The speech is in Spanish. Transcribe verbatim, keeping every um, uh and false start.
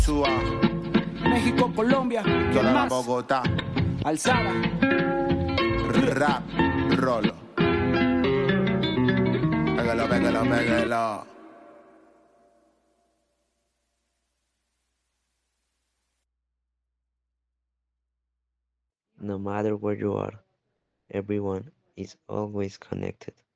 Chua, México, Colombia, ¿quién Toda más? Bogotá, Alzada. rap, rolo. Pégalo, pégalo, pégalo. No matter where you are, everyone is always connected.